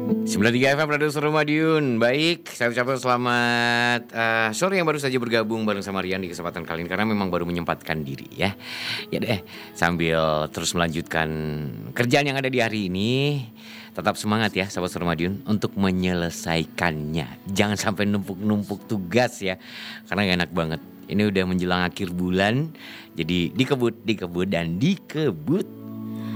93 FM Radio Suruh Madiun. Baik, saya ucapkan selamat sore yang baru saja bergabung bareng sama Rian di kesempatan kali ini, karena memang baru menyempatkan diri ya. Ya deh, sambil terus melanjutkan kerjaan yang ada di hari ini, tetap semangat ya sahabat Suruh Madiun untuk menyelesaikannya. Jangan sampai numpuk-numpuk tugas ya, karena gak enak banget. Ini udah menjelang akhir bulan, jadi dikebut dan dikebut.